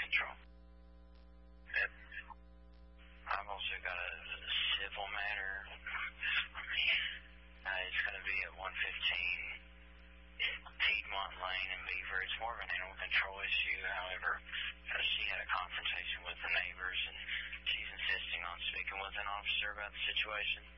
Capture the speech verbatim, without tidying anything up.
control. Yep. I've also got a civil matter. Uh, it's going to be at one fifteen Piedmont Lane in Beaver. It's more of an animal control issue. However, uh, she had a confrontation with the neighbors, and she's insisting on speaking with an officer about the situation.